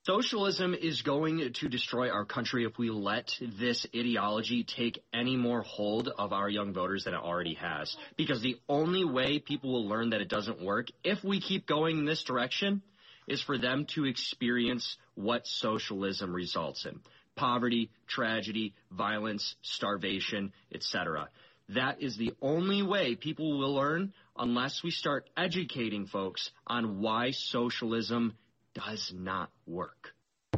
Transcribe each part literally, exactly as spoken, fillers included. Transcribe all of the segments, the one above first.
Socialism is going to destroy our country if we let this ideology take any more hold of our young voters than it already has. Because the only way people will learn that it doesn't work, if we keep going in this direction, is for them to experience what socialism results in. Poverty, tragedy, violence, starvation, et cetera. That is the only way people will learn unless we start educating folks on why socialism does not work.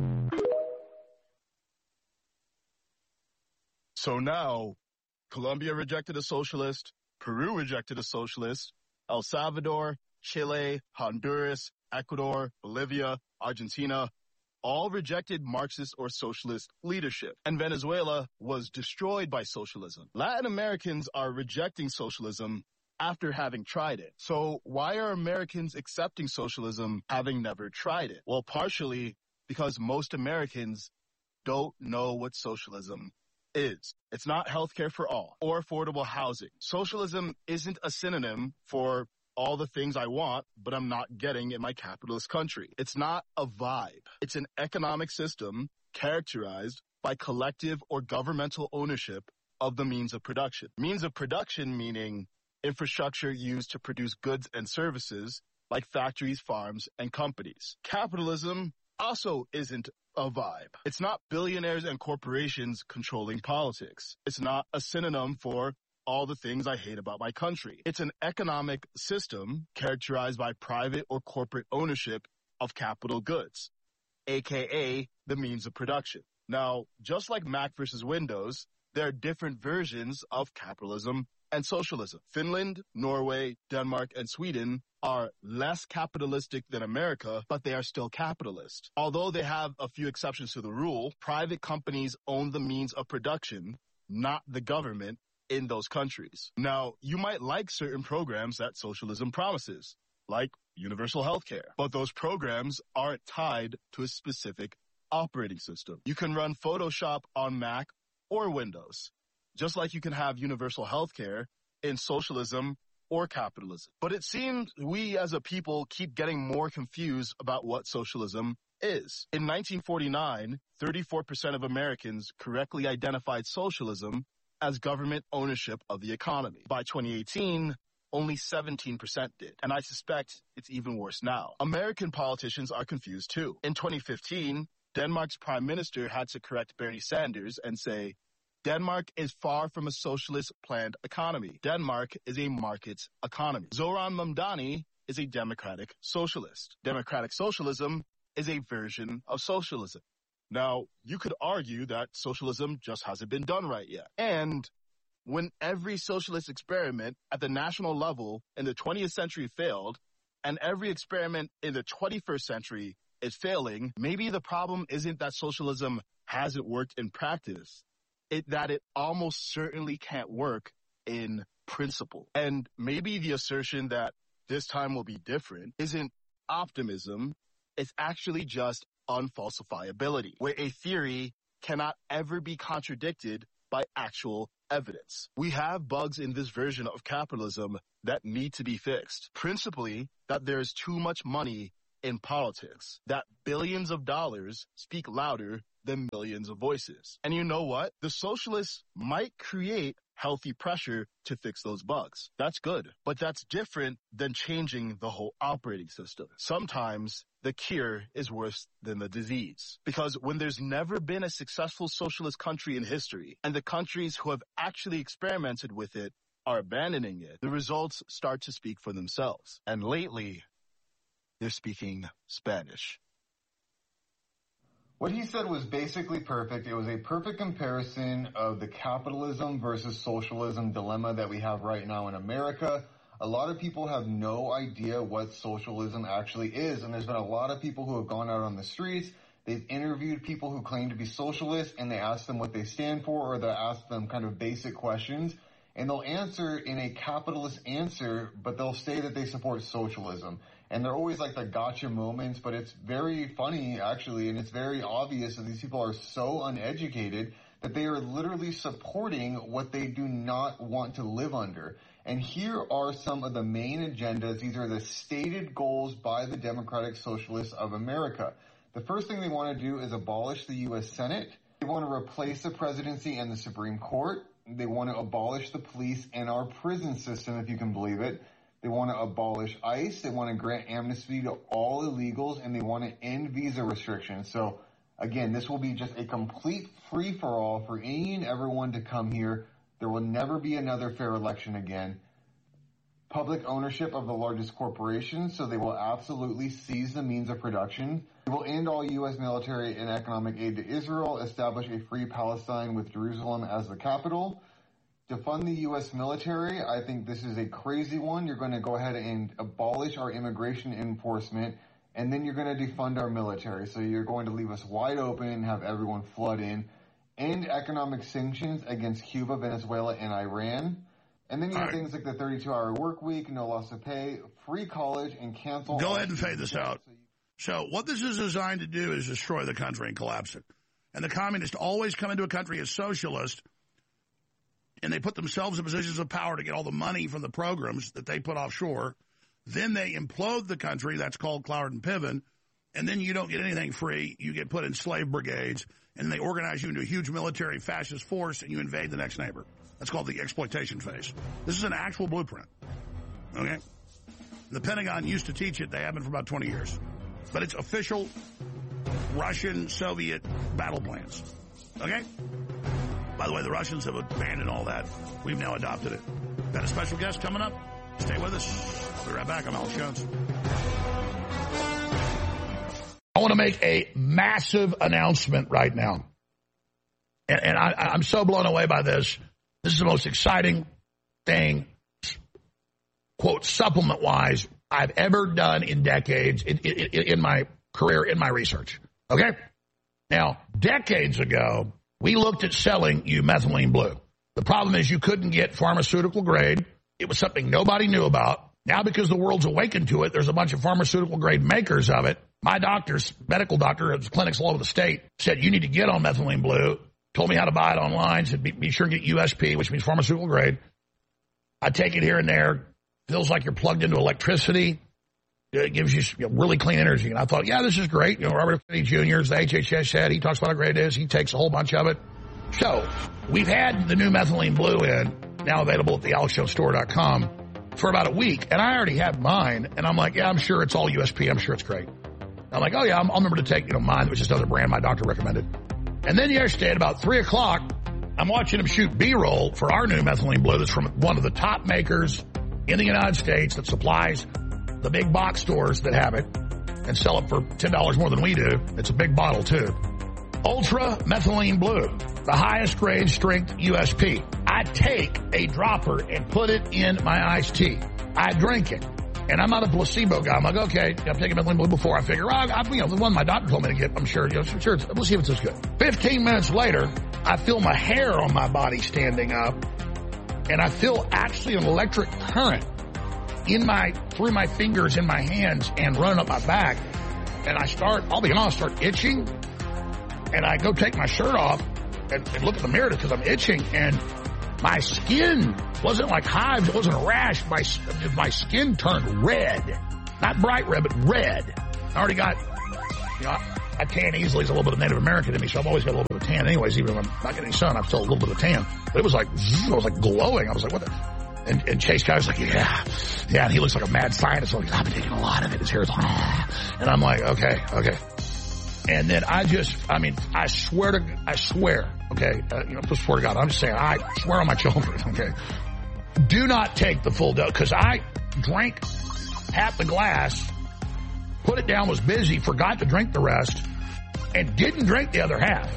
So now, Colombia rejected a socialist, Peru rejected a socialist, El Salvador, Chile, Honduras, Ecuador, Bolivia, Argentina, all rejected Marxist or socialist leadership. And Venezuela was destroyed by socialism. Latin Americans are rejecting socialism after having tried it. So why are Americans accepting socialism having never tried it? Well, partially because most Americans don't know what socialism is. It's not healthcare for all or affordable housing. Socialism isn't a synonym for all the things I want, but I'm not getting in my capitalist country. It's not a vibe. It's an economic system characterized by collective or governmental ownership of the means of production. Means of production meaning infrastructure used to produce goods and services like factories, farms, and companies. Capitalism also isn't a vibe. It's not billionaires and corporations controlling politics. It's not a synonym for all the things I hate about my country. It's an economic system characterized by private or corporate ownership of capital goods, aka the means of production. Now, just like Mac versus Windows, there are different versions of capitalism and socialism. Finland, Norway, Denmark, and Sweden are less capitalistic than America, but they are still capitalist. Although they have a few exceptions to the rule, private companies own the means of production, not the government in those countries. Now, you might like certain programs that socialism promises, like universal health care, but those programs aren't tied to a specific operating system. You can run Photoshop on Mac or Windows, just like you can have universal health care in socialism or capitalism. But it seems we as a people keep getting more confused about what socialism is. In nineteen forty-nine, thirty-four percent of Americans correctly identified socialism as government ownership of the economy. By twenty eighteen, only seventeen percent did. And I suspect it's even worse now. American politicians are confused too. In twenty fifteen, Denmark's prime minister had to correct Bernie Sanders and say, Denmark is far from a socialist planned economy. Denmark is a market economy. Zoran Mamdani is a democratic socialist. Democratic socialism is a version of socialism. Now, you could argue that socialism just hasn't been done right yet. And when every socialist experiment at the national level in the twentieth century failed, and every experiment in the twenty-first century is failing, maybe the problem isn't that socialism hasn't worked in practice. It, that it almost certainly can't work in principle. And maybe the assertion that this time will be different isn't optimism, it's actually just unfalsifiability, where a theory cannot ever be contradicted by actual evidence. We have bugs in this version of capitalism that need to be fixed. Principally, that there's too much money in politics, that billions of dollars speak louder than millions of voices. And you know what? The socialists might create healthy pressure to fix those bugs. That's good, but that's different than changing the whole operating system. Sometimes the cure is worse than the disease. Because when there's never been a successful socialist country in history, and the countries who have actually experimented with it are abandoning it, the results start to speak for themselves. And lately, they're speaking Spanish. What he said was basically perfect. It was a perfect comparison of the capitalism versus socialism dilemma that we have right now in America. A lot of people have no idea what socialism actually is, and there's been a lot of people who have gone out on the streets. They've interviewed people who claim to be socialists, and they ask them what they stand for, or they ask them kind of basic questions, and they'll answer in a capitalist answer, but they'll say that they support socialism. And they're always like the gotcha moments, but it's very funny, actually, and it's very obvious that these people are so uneducated that they are literally supporting what they do not want to live under. And here are some of the main agendas. These are the stated goals by the Democratic Socialists of America. The first thing they want to do is abolish the U S Senate. They want to replace the presidency and the Supreme Court. They want to abolish the police and our prison system, if you can believe it. They want to abolish ICE. They want to grant amnesty to all illegals, and they want to end visa restrictions. So, again, this will be just a complete free-for-all for any and everyone to come here. There will never be another fair election again. Public ownership of the largest corporations, so they will absolutely seize the means of production. They will end all U S military and economic aid to Israel, establish a free Palestine with Jerusalem as the capital. To fund the U S military, I think this is a crazy one. You're going to go ahead and abolish our immigration enforcement, and then you're going to defund our military. So you're going to leave us wide open, have everyone flood in, end economic sanctions against Cuba, Venezuela, and Iran. And then you have right. things like the thirty-two hour work week, no loss of pay, free college, and cancel. Go ahead and fade this out. So what this is designed to do is destroy the country and collapse it. And the communists always come into a country as socialist, and they put themselves in positions of power to get all the money from the programs that they put offshore. Then they implode the country. That's called Cloward and Piven. And then you don't get anything free. You get put in slave brigades, and they organize you into a huge military fascist force, and you invade the next neighbor. That's called the exploitation phase. This is an actual blueprint. Okay? The Pentagon used to teach it. They haven't for about twenty years. But it's official Russian, Soviet battle plans. Okay? By the way, the Russians have abandoned all that. We've now adopted it. Got a special guest coming up? Stay with us. I'll be right back. I'm Alex Jones. I want to make a massive announcement right now. And, and I, I'm so blown away by this. This is the most exciting thing, quote, supplement-wise, I've ever done in decades in, in, in my career, in my research. Okay? Now, decades ago, we looked at selling you methylene blue. The problem is you couldn't get pharmaceutical grade. It was something nobody knew about. Now, because the world's awakened to it, there's a bunch of pharmaceutical grade makers of it. My doctors, medical doctor at clinics all over the state, said you need to get on methylene blue. Told me how to buy it online. Said be, be sure to get U S P, which means pharmaceutical grade. I take it here and there. Feels like you're plugged into electricity. It gives you, you know, really clean energy. And I thought, yeah, this is great. You know, Robert F. Kennedy Junior, the H H S head, he talks about how great it is. He takes a whole bunch of it. So we've had the new methylene blue in, now available at the alex jones store dot com, for about a week. And I already have mine. And I'm like, yeah, I'm sure it's all U S P. I'm sure it's great. I'm like, oh, yeah, I'll remember to take, you know, mine. It was just another brand my doctor recommended. And then yesterday at about three o'clock, I'm watching him shoot B-roll for our new methylene blue that's from one of the top makers in the United States that supplies the big box stores that have it and sell it for ten dollars more than we do. It's a big bottle, too. Ultra Methylene Blue, the highest grade strength U S P. I take a dropper and put it in my iced tea. I drink it. And I'm not a placebo guy. I'm like, okay, I've taken methylene blue before. I figure, oh, I, you know, the one my doctor told me to get, I'm sure, you know, sure, it's, we'll see if it's as good. Fifteen minutes later, I feel my hair on my body standing up, and I feel actually an electric current in my, through my fingers in my hands and running up my back. And I start, I'll be honest, start itching. And I go take my shirt off and, and look at the mirror because I'm itching, and my skin wasn't like hives. It wasn't a rash. My, my skin turned red. Not bright red, but red. I already got, you know, I, I tan easily. There's a little bit of Native American in me, so I've always got a little bit of tan anyways. Even when I'm not getting sun, I've still a little bit of tan. But it was like, I was like glowing. I was like, what the? And, and Chase guy was like, yeah, yeah. And he looks like a mad scientist. So like, I've been taking a lot of it. His hair's like, ah. And I'm like, okay, okay. And then I just, I mean, I swear to, I swear, okay, uh, you know, just swear to God, I'm just saying, I swear on my children, okay, do not take the full dose, because I drank half the glass, put it down, was busy, forgot to drink the rest, and didn't drink the other half.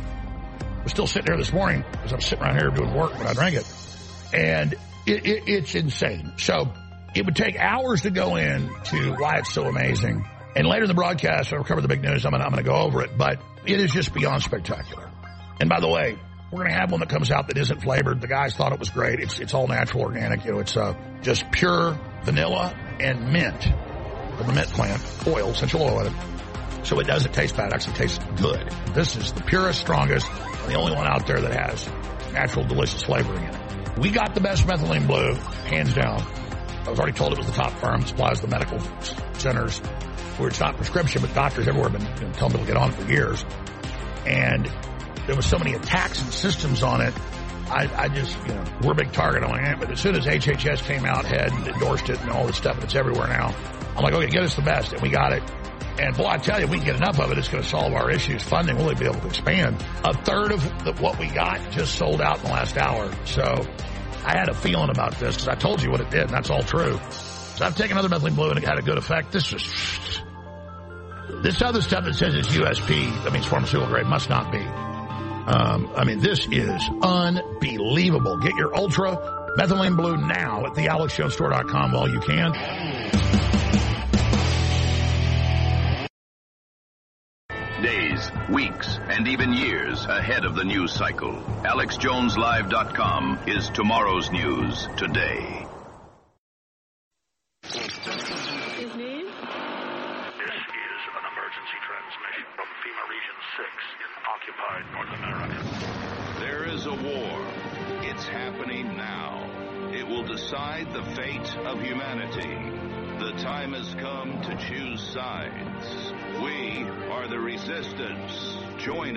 I was still sitting here this morning, because I'm sitting around here doing work when I drank it, and it, it, it's insane. So it would take hours to go in to why it's so amazing. And later in the broadcast, I'll cover the big news. I'm going I'm to go over it. But it is just beyond spectacular. And by the way, we're going to have one that comes out that isn't flavored. The guys thought it was great. It's it's all natural, organic. You know, it's uh, just pure vanilla and mint from the mint plant, oil, essential oil in it. So it doesn't taste bad. It actually tastes good. This is the purest, strongest, and the only one out there that has natural, delicious flavoring in it. We got the best methylene blue, hands down. I was already told it was the top firm, supplies the medical centers. where it's not prescription, but doctors everywhere have been you know, telling people to get on it for years. And there was so many attacks and systems on it. I, I just, you know, we're a big target on it. But as soon as H H S came out, had endorsed it and all this stuff, and it's everywhere now, I'm like, okay, get us the best. And we got it. And boy, I tell you, if we can get enough of it, it's going to solve our issues. Funding, we'll be able to expand. A third of the, what we got just sold out in the last hour. So I had a feeling about this because I told you what it did, and that's all true. So I've taken other methylene blue, and it had a good effect. This is this other stuff that says it's U S P, that means pharmaceutical grade, must not be. Um, I mean, this is unbelievable. Get your Ultra Methylene Blue now at the alex jones store dot com while you can. Days, weeks, and even years ahead of the news cycle. alex jones live dot com is tomorrow's news today. Excuse me? This is an emergency transmission from FEMA Region six in occupied North America. There is a war. It's happening now. It will decide the fate of humanity. The time has come to choose sides. We are the resistance. Join us.